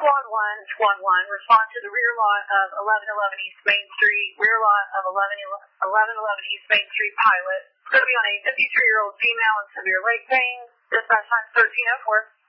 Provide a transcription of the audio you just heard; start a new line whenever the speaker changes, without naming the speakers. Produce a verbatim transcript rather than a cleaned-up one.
Squad one, Squad one, respond to the rear lot of eleven eleven East Main Street, rear lot of eleven eleven East Main Street Pilot. Going to be on a fifty-three-year-old female in severe leg pain. Dispatch time thirteen oh four.